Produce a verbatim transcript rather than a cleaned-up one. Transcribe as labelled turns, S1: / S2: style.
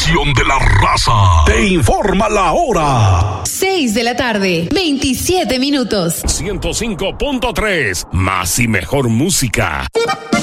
S1: estación de la raza. Te informa la hora.
S2: seis de la tarde, veintisiete minutos.
S3: ciento cinco punto tres, más y mejor música.